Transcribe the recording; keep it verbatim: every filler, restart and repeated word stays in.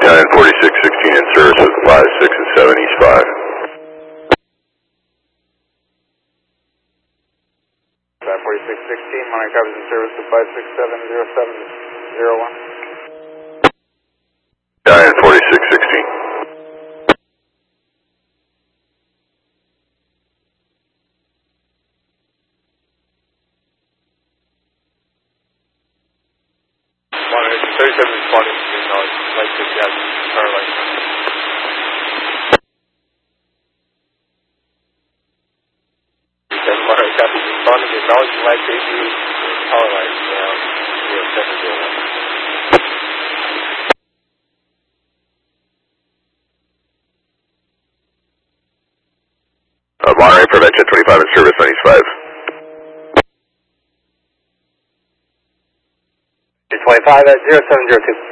nine forty-six sixteen in service with five, six, and seven East five. nine forty-six sixteen, Monterey copies in service with five six seven zero seven zero one. nine forty-six sixteen. thirty-seven twenty, light six, yeah, power light. thirty-seven Monterey copies responding, acknowledging light safety, power light, now, zero seven zero one. Uh, Monterey Prevention twenty-five in service on East five. twenty-five at zero seven zero two.